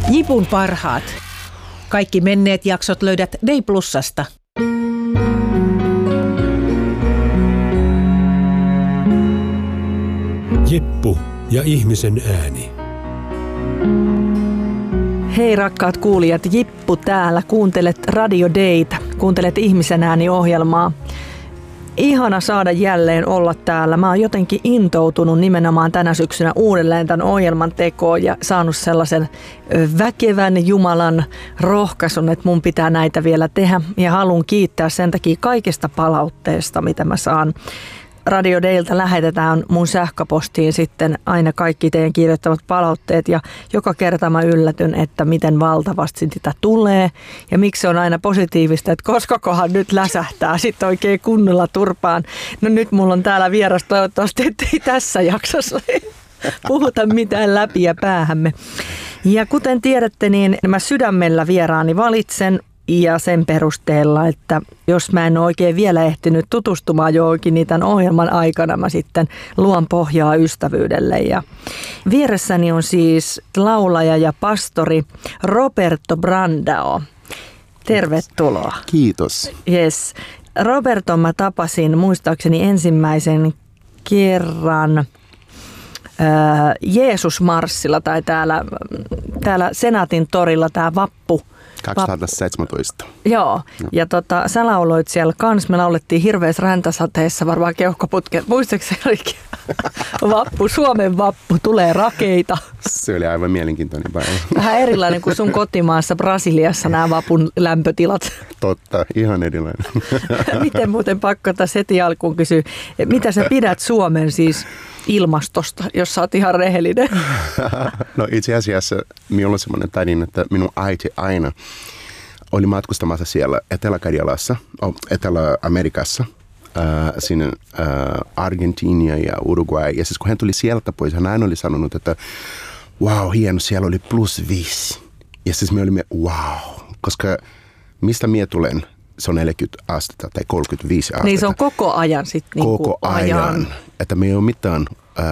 Jipun parhaat. Kaikki menneet jaksot löydät Day Plusasta. Jippu ja ihmisen ääni. Hei rakkaat kuulijat, Jippu täällä. Kuuntelet Radio Daytä. Kuuntelet ihmisen ääni-ohjelmaa. Ihana saada jälleen olla täällä. Mä oon jotenkin intoutunut nimenomaan tänä syksynä uudelleen tämän ohjelman tekoon ja saanut sellaisen väkevän Jumalan rohkaisun, että mun pitää näitä vielä tehdä. Ja haluan kiittää sen takia kaikesta palautteesta, mitä mä saan. Radio Dayltä lähetetään mun sähköpostiin sitten aina kaikki teidän kirjoittamat palautteet ja joka kerta mä yllätyn, että miten valtavasti sitä tulee ja miksi se on aina positiivista, että koskakohan nyt läsähtää sitten oikein kunnolla turpaan. No nyt mulla on täällä vieras, toivottavasti ettei tässä jaksossa puhuta mitään läpi ja päähämme. Ja kuten tiedätte, niin mä sydämellä vieraani valitsen. Ja sen perusteella, että jos mä en ole oikein vielä ehtinyt tutustumaan johonkin, niin tämän ohjelman aikana mä sitten luon pohjaa ystävyydelle. Ja vieressäni on siis laulaja ja pastori Roberto Brandao. Tervetuloa. Kiitos. Yes. Roberto mä tapasin muistaakseni ensimmäisen kerran Jeesus-marssilla tai täällä Senaatin torilla tämä vappu. 2017. Joo, ja sä lauloit siellä kans. Me laulettiin hirveässä räntäsateessa, varmaan keuhkoputket. Muistaakseni olikin vappu, Suomen vappu, tulee rakeita. Se oli aivan mielenkiintoinen päivä. Vähän erilainen kuin sun kotimaassa Brasiliassa nämä vapun lämpötilat. Totta, ihan erilainen. Miten muuten pakko tässä heti alkuun kysyä, mitä sä pidät Suomen siis ilmastosta, jos sä oot ihan rehellinen? No itse asiassa minulla on semmoinen tarina, että minun äiti aina oli matkustamassa siellä Etelä-Karjalassa, Etelä-Amerikassa, sinne Argentiina ja Uruguay. Ja siis kun hän tuli sieltä pois, hän aina oli sanonut, että wow, hieno, siellä oli +5. Ja siis me olimme wow, koska mistä minä tulen? Se on 40 astetta tai 35 astetta. Niin se on koko ajan sitten. Koko ajan. Että me ei ole mitään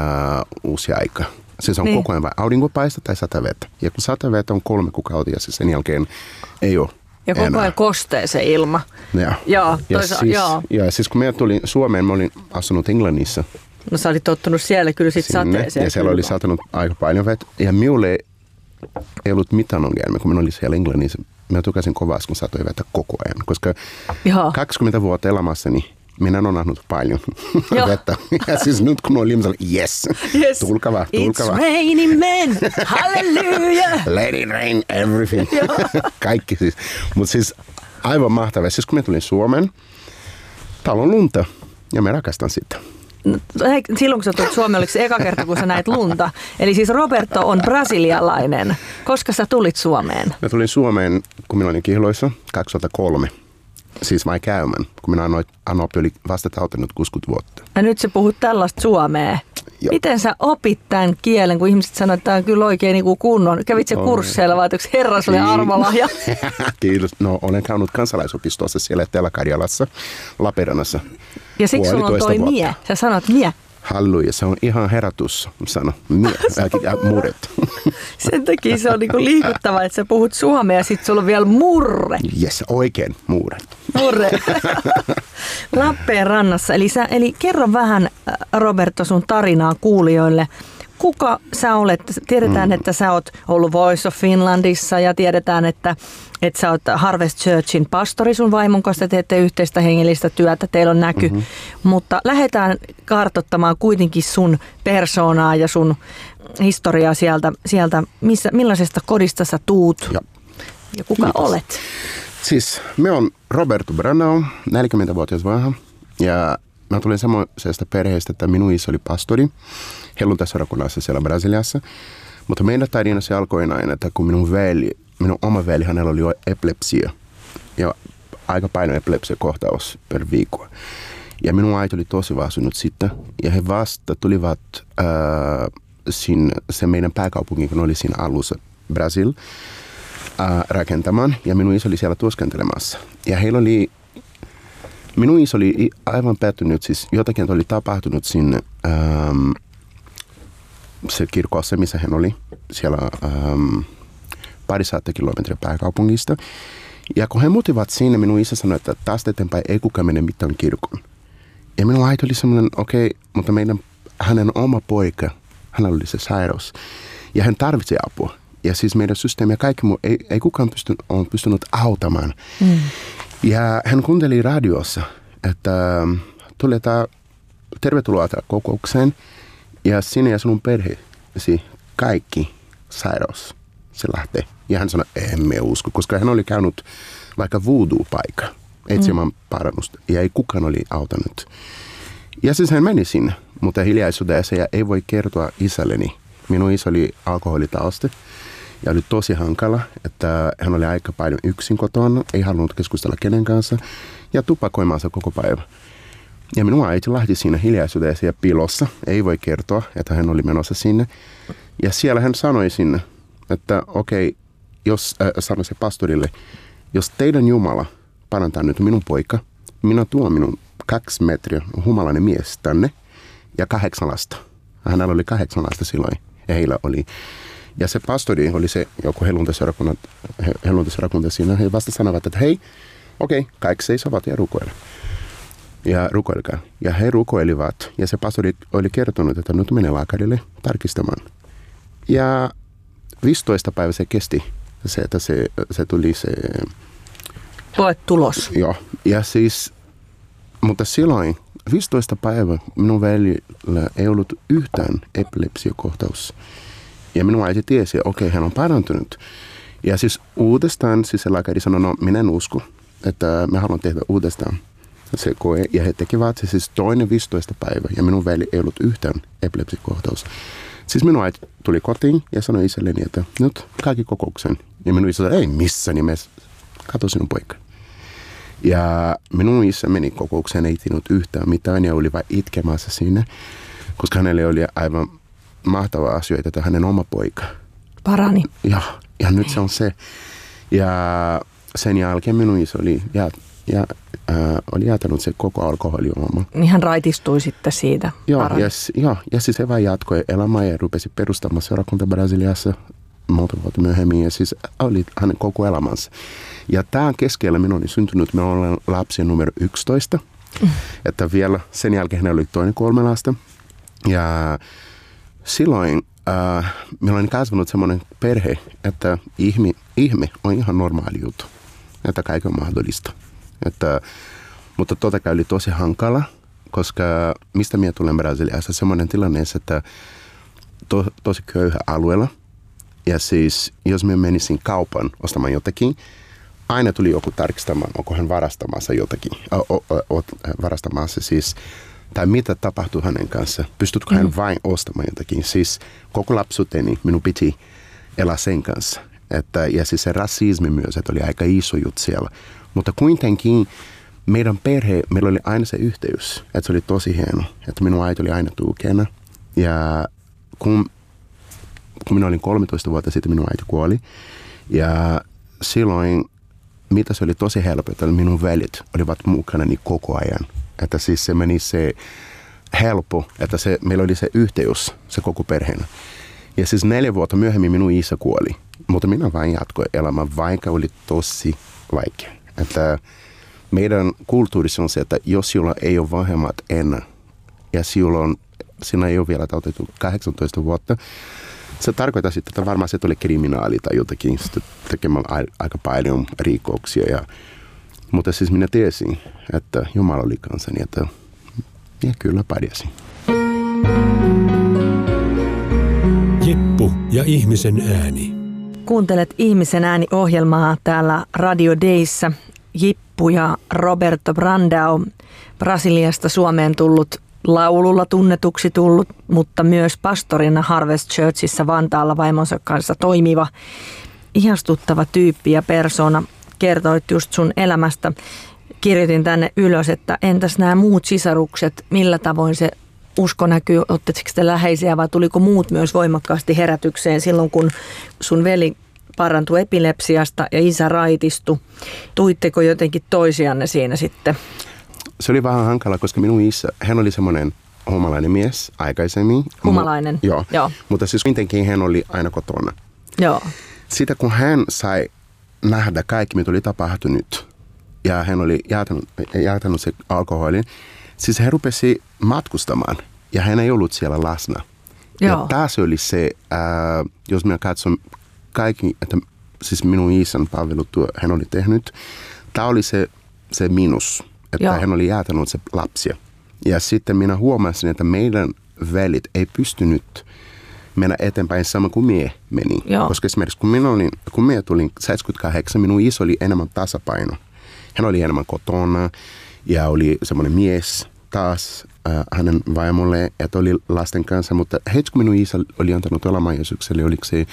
uusia aikaa. Siis on koko ajan vain aurinkopaista tai satavettä. Ja kun satavettä on 3 kuukautta, siis sen jälkeen ei ole ja koko ajan kostee se ilma. Ja siis kun me tulin Suomeen, mä olin asunut Englannissa. No sä olit tottunut siellä kyllä sitten sateeseen. Ja siellä oli satanut aika paljon vettä. Ja minulle ei ollut mitään ongelmia, kun minä olin siellä Englannissa. Mä tukasin kovasti, kun satoi vettä koko ajan, koska 20 vuotta elämässäni minä olen nähnyt paljon vettä. Ja siis nyt kun olin, yes. Tulkaa vaan. It's raining men, hallelujah. Let it rain, everything. Kaikki siis. Mutta siis aivan mahtavaa. Siis kun mä tulin Suomeen, täällä on lunta ja mä rakastan sitä. Silloin kun sä tulit Suomeen, oliko se eka kerta, kun sä näit lunta? Eli siis Roberto on brasilialainen. Koska sä tulit Suomeen? Mä tulin Suomeen, kun minä olin Kihloissa 2003. Siis vai käymään, kun minä Anoppi oli vasta täyttänyt 60 vuotta. Ja nyt sä puhut tällaista suomea. Joo. Miten sä opit tämän kielen, kun ihmiset sanoo, että tämä on kyllä oikein niin kuin kunnon? Kävit se kursseilla vai onko herra sulle armolahja? Kiitos. No olen käynyt kansalaisopistossa siellä Etelä-Karjalassa, Lappeenrannassa. Ja siksi sulla on toi mie. Sä sanot mie. Halleluja, se on ihan herätys, sano. Murret. Sen takia se on niinku liikuttava, että sä puhut suomea ja sit sulla on vielä murre. Yes, oikein murret. Murre. Lappeenrannassa. Eli kerro vähän, Roberto, sun tarinaa kuulijoille. Kuka sä olet? Tiedetään, että sä oot ollut Voice of Finlandissa ja tiedetään, että sä oot Harvest Churchin pastori sun vaimon kanssa, teette yhteistä hengellistä työtä, teillä on näky. Mutta lähdetään kartoittamaan kuitenkin sun persoonaa ja sun historiaa sieltä millaisesta kodista sä tuut ja kuka olet? Siis me on Roberto Brandao, 40-vuotias vanha ja mä tulin semmoisesta perheestä, että minun isä oli pastori helluntaisseurakunnassa siellä Brasiliassa. Mutta meidän tarina se alkoi näin, että kun minun oma veli, hänellä oli jo epilepsia ja aika paljon epilepsia-kohtaus per viikko. Ja minun äiti oli tosi väsynyt siitä ja he vasta tulivat se meidän pääkaupunki, kun oli siinä alussa Brasil, rakentamaan ja minun isä oli siellä työskentelemässä. Ja heillä oli minun isä oli aivan pettynyt, siis jotakin oli tapahtunut sinne se kirkossa, missä hän oli siellä 200 kilometriä pääkaupungista. Ja kun he muutivat siinä, minun isä sanoi, että taas eteenpäin ei kukaan mene mitään kirkon. Ja minun äiti oli semmoinen, okei, mutta hänen oma poika, hänellä oli se sairaus. Ja hän tarvitsi apua. Ja siis meidän systeemi ja kaikki muu, ei kukaan on pystynyt auttamaan. Ja hän kuunteli radiossa, että tuli tervetuloa kokoukseen. Ja sinne ja sinun perheesi kaikki sairaus, se lähtee. Ja hän sanoi, emme usko, koska hän oli käynyt vaikka voodoo-paikka etsimään parannusta. Ja ei kukaan oli auttanut. Ja siis hän meni sinne, mutta hiljaisuudessa ja ei voi kertoa isälleni. Minun isä oli alkoholitausta ja oli tosi hankala, että hän oli aika paljon yksin kotona, ei halunnut keskustella kenen kanssa ja tupakoimaansa koko päivä. Ja minun äiti lähti siinä hiljaisuudessa ja piilossa, ei voi kertoa, että hän oli menossa sinne. Ja siellä hän sanoi sinne, että okei, jos sanoi se pastorille, jos teidän Jumala parantaa nyt minun poika, minä tuon minun 2 metriä humalainen mies tänne ja 8 lasta. Hänellä oli 8 lasta silloin ja heillä oli. Ja se pastori oli se joku helluntaseurakunta siinä. He vasta sanovat, että hei, okei, kaikki seisovat ja rukoilla. Ja rukoilkaa. Ja he rukoilivat ja se pastori oli kertonut, että nyt menee lääkärille tarkistamaan. Ja 15 päivää se kesti, että se tuli se... tulos. Joo, ja siis, mutta silloin 15 päivää minun veljellä ei ollut yhtään epilepsiokohtaus. Ja minun äiti tiesi, että okei, hän on parantunut. Ja siis uudestaan siis se lääkäri sanoi, no minä en usko, että me haluan tehdä uudestaan se koe. Ja he tekivät se siis toinen 15 päivää ja minun veli ei ollut yhtään epilepsiokohtaus. Siis minun äiti tuli kotiin ja sanoi isälleni, että nyt kaikki kokouksen. Ja minun isä sanoi, ei missään nimessä, katso sinun poika. Ja minun isä meni kokoukseen, ei tiennyt yhtään mitään ja oli vain itkemässä sinne, koska hänelle oli aivan mahtavaa asioita, että hänen oma poika parani. Ja nyt se on se. Ja sen jälkeen minun isä oli oli jätänyt se koko alkoholijuoma. Niin hän raitistui sitten siitä. Joo, ja siis se vaan jatkoi elämää ja rupesi perustamaan seurakunta Brasiliassa monta vuotta myöhemmin. Ja siis oli hänen koko elämänsä. Ja tämän keskellä minun oli syntynyt, minä olen lapsi numero 11. Että vielä sen jälkeen hän oli toinen 3 lasta. Ja silloin minulla on kasvanut semmoinen perhe, että ihme on ihan normaali juttu. Että kaikki on mahdollista. Mutta totta kai oli tosi hankala, koska mistä minä tulen Brasiliassa, semmoinen tilanne, että tosi köyhä alueella. Ja siis jos minä menisin kaupan ostamaan jotakin, aina tuli joku tarkistamaan, onko hän varastamassa jotakin. Varastamassa siis, tai mitä tapahtuu hänen kanssa. Pystytkö hän vain ostamaan jotakin. Siis koko lapsuuteni minun piti elää sen kanssa. Ja siis se rasismi myös, että oli aika iso juttu siellä. Mutta kuitenkin meidän meillä oli aina se yhteys, että se oli tosi hieno, että minun äiti oli aina tukena. Ja kun minä olin 13 vuotta sitten, minun äiti kuoli. Ja silloin, mitä se oli tosi helppo, että minun veljet olivat mukana niin koko ajan. Että siis se meni se helppo, että meillä oli se yhteys, se koko perheenä. Ja siis 4 vuotta myöhemmin minun isä kuoli, mutta minä vain jatkoin elämää, vaikka oli tosi vaikea. Että meidän kulttuurissa on se, että jos sinulla ei ole vanhemmat enää ja sinä ei ole vielä täytetty 18 vuotta, se tarkoittaa sitten, että varmaan se tuli kriminaali tai jotakin tekemällä aika paljon rikoksia. Mutta siis minä tiesin, että Jumala oli kanssani, että ja kyllä pärjäsin. Jippu ja ihmisen ääni. Kuuntelet Ihmisen ääni-ohjelmaa täällä Radio Dayssä. Jippu ja Roberto Brandão, Brasiliasta Suomeen tullut, laululla tunnetuksi tullut, mutta myös pastorina Harvest Churchissa Vantaalla vaimonsa kanssa toimiva, ihastuttava tyyppi ja persona. Kertoit just sun elämästä. Kirjoitin tänne ylös, että entäs nämä muut sisarukset, millä tavoin se usko näkyy, oletteko te läheisiä vai tuliko muut myös voimakkaasti herätykseen silloin, kun sun veli parantui epilepsiasta ja isä raitistui. Tuitteko jotenkin toisianne siinä sitten? Se oli vähän hankala, koska minun isä, hän oli semmoinen humalainen mies aikaisemmin. Humalainen? Joo. Mutta siis kuitenkin hän oli aina kotona. Joo. Sitä kun hän sai nähdä kaikki, mitä oli tapahtunut, ja hän oli jättänyt se alkoholin, siis hän rupesi matkustamaan, ja hän ei ollut siellä läsnä. Joo. Ja taas oli se, jos minä katson kaikki, että siis minun isän palvelutyö hän oli tehnyt, tämä oli se minus, että Joo. hän oli jättänyt se lapsia. Ja sitten minä huomasin, että meidän velit ei pystynyt mennä eteenpäin sama kuin mie meni. Joo. Koska esimerkiksi kun minä tulin 78, minun iso oli enemmän tasapaino. Hän oli enemmän kotona ja oli semmoinen mies taas hänen vaimolle, että oli lasten kanssa. Mutta heti kun minun isä oli antanut elämän Jeesukselle, oliko se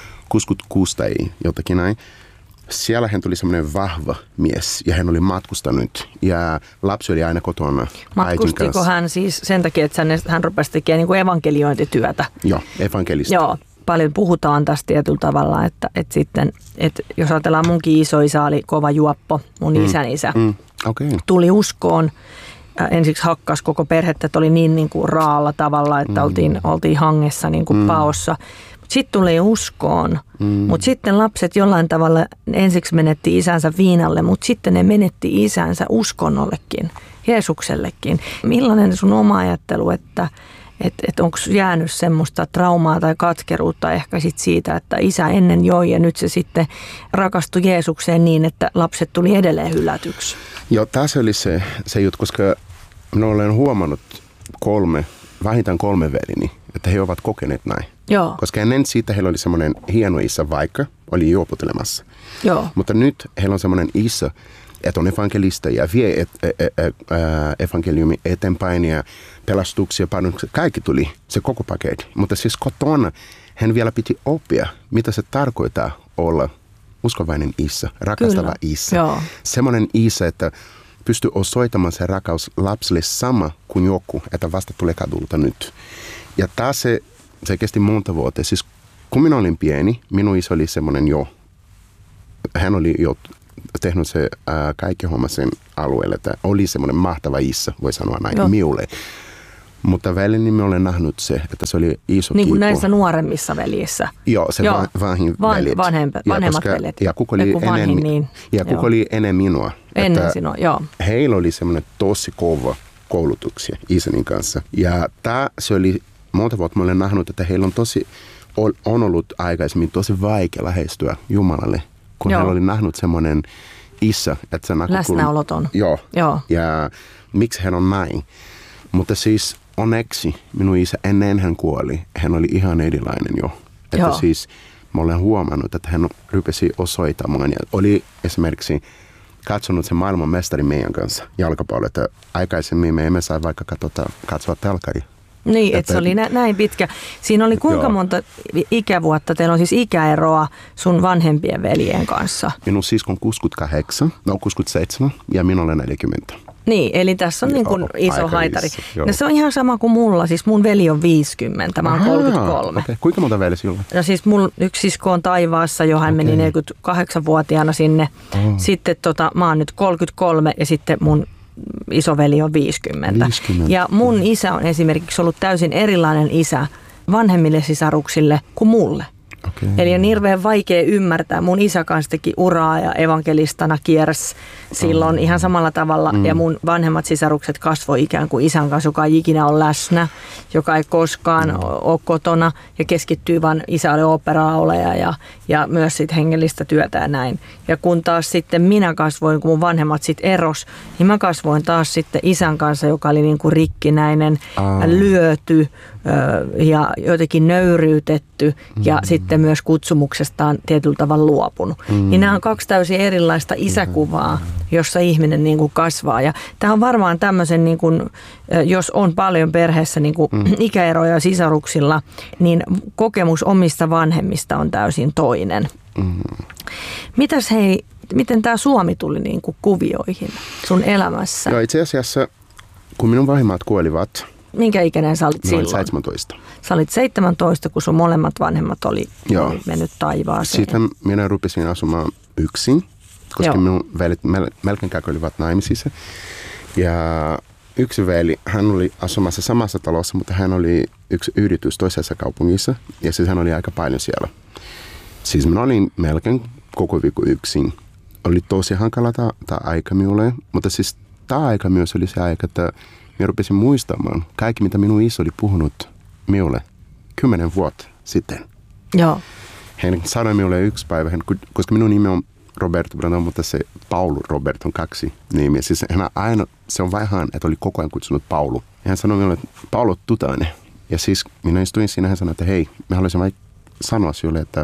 66 tai jotakin näin. Siellä hän tuli semmoinen vahva mies ja hän oli matkustanut ja lapsi oli aina kotona. Matkustiko hän siis sen takia, että hän rupesi tekemään niin kuin evankeliointityötä? Joo, evankelista. Joo, paljon puhutaan tästä tietyllä tavalla, että jos ajatellaan munkin isoisä oli kova juoppo, mun isän isä. Okay. Tuli uskoon, ensiksi hakkas koko perhettä, että oli niin kuin raalla tavalla, että oltiin hangessa niin kuin paossa. Sitten tuli uskoon, mutta sitten lapset jollain tavalla ensiksi menetti isänsä viinalle, mutta sitten ne menetti isänsä uskonnollekin, Jeesuksellekin. Millainen sun oma ajattelu, että onko jäänyt semmoista traumaa tai katkeruutta ehkä sit siitä, että isä ennen joi ja nyt se sitten rakastui Jeesukseen niin, että lapset tuli edelleen hylätyksi? Joo, tässä oli se juttu, koska minä olen huomannut vähintään kolme velini, että he ovat kokeneet näin. Joo. Koska ennen siitä heillä oli semmoinen hieno isä, vaikka oli juoputtelemassa. Joo. Mutta nyt heillä on semmoinen isä, että on evankelista ja vie evankeliumi eteenpäin ja pelastuksia, parannuksia. Kaikki tuli, se koko paketti. Mutta siis kotona hän vielä piti oppia, mitä se tarkoittaa olla uskovainen isä, rakastava Kyllä. isä. Joo. Semmoinen isä, että pystyy osoittamaan se rakkaus lapselle sama kuin joku, että vasta tulee kadulta nyt. Ja taas se kesti monta vuotta. Siis kun minä olin pieni, minun isä oli semmoinen hän oli jo tehnyt se kaikki homma sen alueelle, että oli semmoinen mahtava isä, voi sanoa näin minulle. Mutta väliin me olen nähnyt se, että se oli iso niin kuin kiipu. näissä nuoremmissa veljissä. Joo, se vanhin veljet. Vanhemmat veljet. Ja kuka oli ennen minua. Ennen sinua, joo. Heillä oli semmoinen tosi kova koulutuksia isänin kanssa. Ja se oli monta vuotta mä olen nähnyt, että heillä on ollut aikaisemmin tosi vaikea lähestyä Jumalalle, kun heillä oli nähnyt semmoinen isä, että se läsnäoloton. Joo. Ja miksi hän on näin. Mutta siis onneksi minun isä ennen hän kuoli, hän oli ihan erilainen jo. Että siis mä olen huomannut, että hän rupesi osoittamaan ja oli esimerkiksi katsonut sen maailmanmestari meidän kanssa jalkapalloa, että aikaisemmin me emme saa vaikka katsoa telkari. Niin, että se oli näin pitkä. Siinä oli kuinka monta ikävuotta? Teillä on siis ikäeroa sun vanhempien veljen kanssa. Minun sisko on 67 ja minä olen 40. Niin, eli tässä on niin kuin iso haitari. No se on ihan sama kuin mulla. Siis mun veli on 50, mä oon 33. Okay. Kuinka monta veli sinulla? No siis mun yksi sisko on taivaassa jo, hän meni 48-vuotiaana sinne. Sitten mä oon nyt 33 ja sitten mun isoveli on 50. Ja mun isä on esimerkiksi ollut täysin erilainen isä vanhemmille sisaruksille kuin mulle. Okay. Eli on hirveän vaikea ymmärtää. Mun isä kanssa teki uraa ja evankelistana kiersi silloin ihan samalla tavalla. Ja mun vanhemmat sisarukset kasvoi ikään kuin isän kanssa, joka ei ikinä ole läsnä, joka ei koskaan ole kotona ja keskittyy vaan isä oli oopperalaulaja ja myös sit hengellistä työtä ja näin. Ja kun taas sitten minä kasvoin, kun mun vanhemmat sitten eros, niin mä kasvoin taas sitten isän kanssa, joka oli niin kuin rikkinäinen, lyöty ja jotenkin nöyryytetty ja sitten myös kutsumuksestaan tietyllä tavalla luopunut. Niin nämä on kaksi täysin erilaista isäkuvaa, jossa ihminen niin kuin kasvaa. Ja tämä on varmaan tämmöisen, niin kuin, jos on paljon perheessä niin kuin ikäeroja sisaruksilla, niin kokemus omista vanhemmista on täysin toinen. Miten tämä Suomi tuli niin kuin kuvioihin sun elämässä? Joo, itse asiassa, kun minun vanhemmat kuolivat, minkä ikäinen sä olit silloin? 17. Sä olit 17, kun sun molemmat vanhemmat oli mennyt taivaaseen. Sitten minä rupesin asumaan yksin, koska minun velit melkein kaikki olivat naimisissa. Ja yksi veli, hän oli asumassa samassa talossa, mutta hän oli yksi yritys toisessa kaupungissa. Ja siis hän oli aika paljon siellä. Siis minä olin melkein koko viikko yksin. Oli tosi hankala tämä aika minulle, mutta siis tämä aika myös oli se aika, että minä rupesin muistamaan kaikki, mitä minun iso oli puhunut minulle 10 vuotta sitten. Joo. Hän sanoi minulle yksi päivä, koska minun nimi on Roberto Brandon, mutta se Paulu Robert on 2 nimiä. Siis hän aina, se on vähän, että oli koko ajan kutsunut Paulu. Ja hän sanoi minulle, että Paulu Tutainen. Ja siis minä istuin siinä, hän sanoi, että hei, mä haluaisin vain sanoa sinulle, että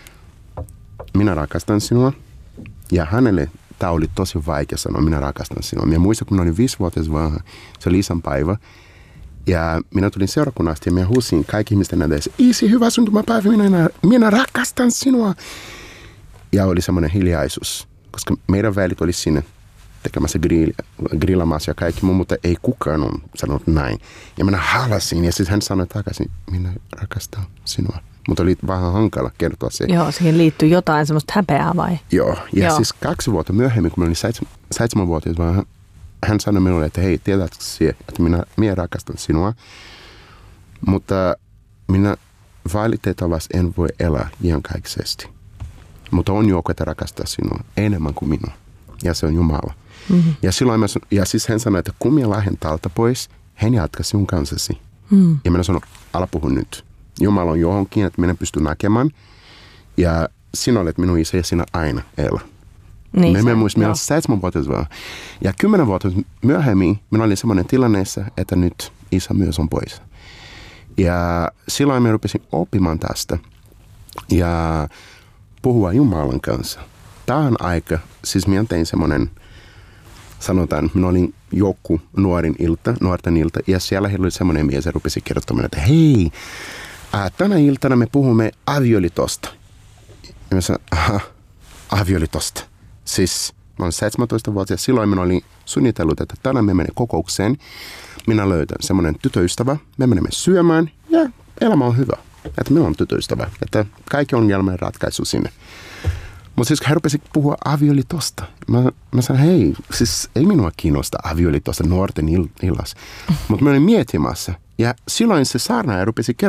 minä rakastan sinua. Ja hänelle tämä oli tosi vaikea sanoa, minä rakastan sinua. Minä muistan, kun minä olin 5-vuotias vaan, se oli isänpäivä. Ja minä tulin seurakunnasta ja minä huusin kaikki ihmisten edessä, Isi, hyvä syntymäpäivä, minä rakastan sinua. Ja oli semmoinen hiljaisuus, koska meidän välit oli siinä tekemässä grillamassa ja kaikki muu, mutta ei kukaan ole sanonut näin. Ja minä halasin ja siis hän sanoi takaisin, minä rakastan sinua. Mutta oli vähän hankala kertoa se. Joo, siihen liittyy jotain semmoista häpeää vai? Joo, ja siis 2 vuotta myöhemmin, kun minä olin 7-vuotias, hän sanoi minulle, että hei, tiedätkö sinä, että minä rakastan sinua, mutta minä valitettavasti en voi elää iankaikkisesti. Mutta on joku, että rakastaa sinua enemmän kuin minua, ja se on Jumala. Mm-hmm. Ja siis hän sanoi, että kun minä lähden täältä pois, hän jatkaa sinun kanssasi. Mm. Ja minä sanoin, älä puhu nyt. Jumala on johonkin, että minä pystyn näkemään. Ja sinä olet minun isä ja sinä aina elä. Niin minä muistin, minä olin 7-vuotias vaan. Ja 10 vuotta myöhemmin minä olin semmoinen tilanneessa, että nyt isä myös on pois. Ja silloin minä rupesin oppimaan tästä ja puhua Jumalan kanssa. Tähän aika, siis minä tein semmoinen, sanotaan, minä olin joku nuorten ilta, ja siellä heillä oli semmoinen mies, ja rupesi kertomaan, että hei, tänä iltana me puhumme avioliitosta. Ja minä sanoin, avioliitosta. Siis mä olen 17-vuotias, silloin minä olin suunnitellut, että tänään me menemme kokoukseen. Minä löydän semmoinen tytöystävä, me menemme syömään, ja elämä on hyvä. Että minulla on tytöystävä, että kaikki ongelmien ratkaisu sinne. Mutta siis hän rupesi puhua avioliitosta. Mä sanoin, hei, siis ei minua kiinnosta avioliitosta nuorten illassa. Mutta mä olin miettimässä. Ja silloin se saarnaaja rupesi